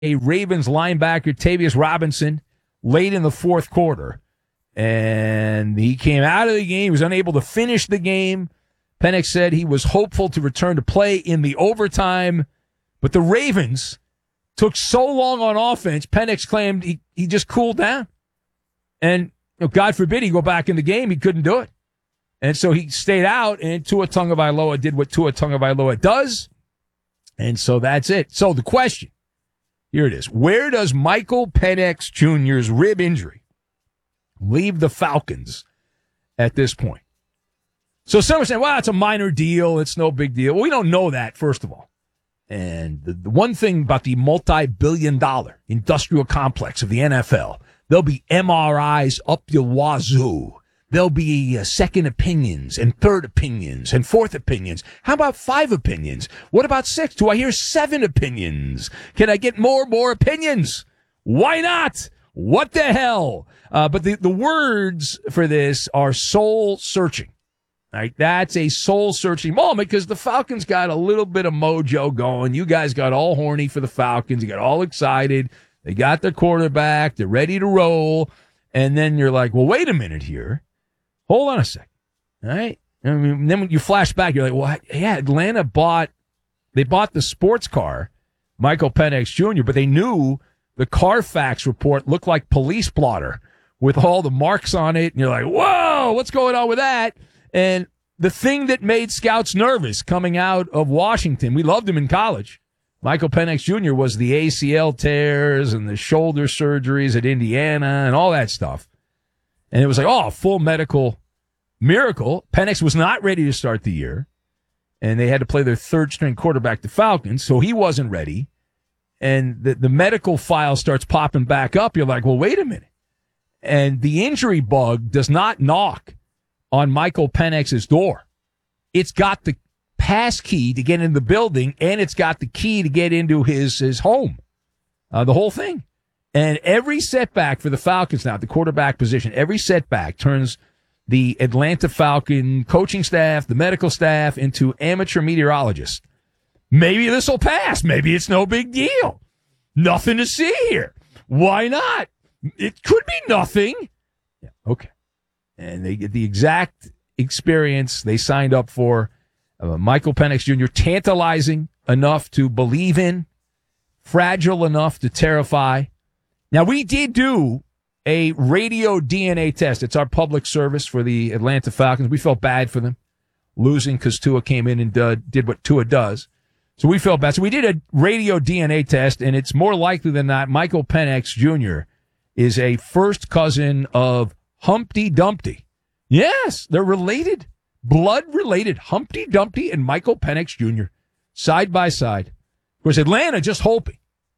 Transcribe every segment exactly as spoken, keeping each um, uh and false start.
a Ravens linebacker, Tavius Robinson, late in the fourth quarter. And he came out of the game. He was unable to finish the game. Penix said he was hopeful to return to play in the overtime. But the Ravens took so long on offense, Penix claimed he, he just cooled down. And you know, God forbid he go back in the game. He couldn't do it. And so he stayed out, and Tua Tagovailoa did what Tua Tagovailoa does. And so that's it. So the question, here it is. Where does Michael Penix Junior's rib injury leave the Falcons at this point? So some are saying, well, it's a minor deal. It's no big deal. Well, we don't know that, first of all. And the, the one thing about the multi-billion dollar industrial complex of the N F L, there'll be M R Is up the wazoo. There'll be uh, second opinions and third opinions and fourth opinions. How about five opinions? What about six? Do I hear seven opinions? Can I get more more opinions? Why not? What the hell? Uh, but the, the words for this are soul searching. Right? That's a soul searching moment because the Falcons got a little bit of mojo going. You guys got all horny for the Falcons. You got all excited. They got their quarterback. They're ready to roll. And then you're like, well, wait a minute here. Hold on a second, all right? I mean, then when you flash back, you're like, well, yeah, Atlanta bought, they bought the sports car, Michael Penix Junior, but they knew the Carfax report looked like police blotter with all the marks on it, and you're like, whoa, what's going on with that? And the thing that made scouts nervous coming out of Washington, we loved him in college, Michael Penix Junior, was the A C L tears and the shoulder surgeries at Indiana and all that stuff. And it was like, oh, full medical miracle. Penix was not ready to start the year, and they had to play their third-string quarterback, the Falcons, so he wasn't ready. And the, the medical file starts popping back up. You're like, well, wait a minute. And the injury bug does not knock on Michael Penix's door. It's got the pass key to get in the building, and it's got the key to get into his, his home, uh, the whole thing. And every setback for the Falcons now, the quarterback position, every setback turns the Atlanta Falcon coaching staff, the medical staff, into amateur meteorologists. Maybe this will pass. Maybe it's no big deal. Nothing to see here. Why not? It could be nothing. Yeah, okay. And they get the exact experience they signed up for. Uh, Michael Penix Junior, tantalizing enough to believe in, fragile enough to terrify. Now, we did do a radio D N A test. It's our public service for the Atlanta Falcons. We felt bad for them losing because Tua came in and uh, did what Tua does. So we felt bad. So we did a radio D N A test, and it's more likely than not Michael Penix Junior is a first cousin of Humpty Dumpty. Yes, they're related, blood-related. Humpty Dumpty and Michael Penix Junior side by side. Of course, Atlanta just hoping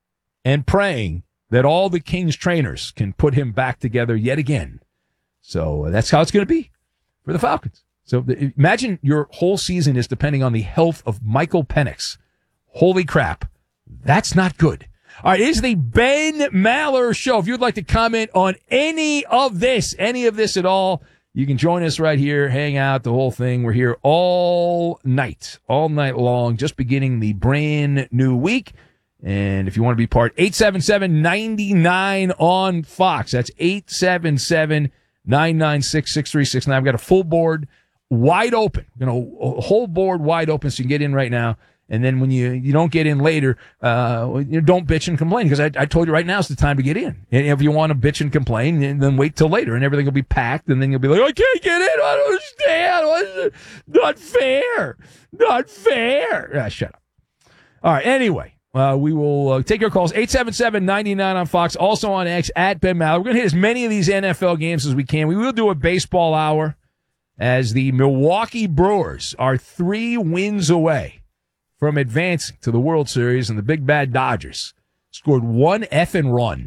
and praying that all the Kings trainers can put him back together yet again. So uh, that's how it's going to be for the Falcons. So the, imagine your whole season is depending on the health of Michael Penix. Holy crap. That's not good. All right, it is the Ben Maller Show. If you'd like to comment on any of this, any of this at all, you can join us right here, hang out, the whole thing. We're here all night, all night long, just beginning the brand new week. And if you want to be part, eight seven seven, nine nine on Fox. That's eight seven seven, nine nine six, six three six nine. I've got a full board wide open. You know, a whole board wide open so you can get in right now. And then when you, you don't get in later, uh, you don't bitch and complain because I, I told you right now is the time to get in. And if you want to bitch and complain, then wait till later and everything will be packed. And then you'll be like, I can't get in. I don't understand. What is it? Not fair. Not fair. Ah, shut up. All right. Anyway. Uh, we will uh, take your calls, eight seven seven, nine nine on Fox, also on X, at Ben Maller. We're going to hit as many of these N F L games as we can. We will do a baseball hour as the Milwaukee Brewers are three wins away from advancing to the World Series, and the big bad Dodgers scored one effing run.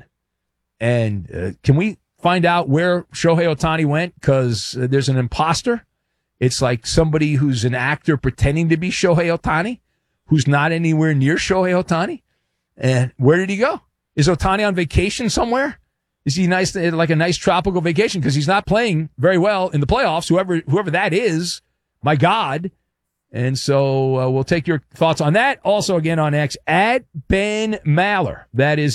And uh, can we find out where Shohei Ohtani went? Because uh, there's an imposter. It's like somebody who's an actor pretending to be Shohei Ohtani, who's not anywhere near Shohei Ohtani. And where did he go? Is Ohtani on vacation somewhere? Is he nice, like a nice tropical vacation? Because he's not playing very well in the playoffs. Whoever, whoever that is, my God, And so uh, we'll take your thoughts on that. Also, again, on X, at Ben Maller. That is